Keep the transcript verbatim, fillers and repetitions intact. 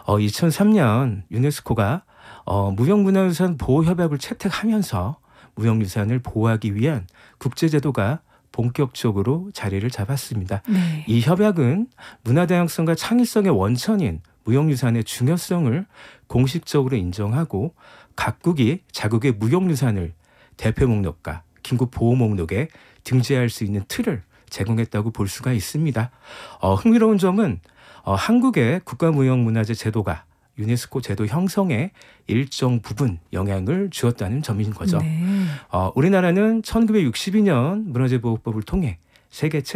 어, 이천삼 년 유네스코가 어, 무형문화유산 보호협약을 채택하면서 무형유산을 보호하기 위한 국제제도가 본격적으로 자리를 잡았습니다. 네. 이 협약은 문화다양성과 창의성의 원천인 무형유산의 중요성을 공식적으로 인정하고 각국이 자국의 무형유산을 대표 목록과 긴급 보호 목록에 등재할 수 있는 틀을 제공했다고 볼 수가 있습니다. 어, 흥미로운 점은 어, 한국의 국가무형문화재 제도가 유네스코 제도 형성에 일정 부분 영향을 주었다는 점인 거죠. 네. 어, 우리나라는 천구백육십이 년 문화재보호법을 통해 세계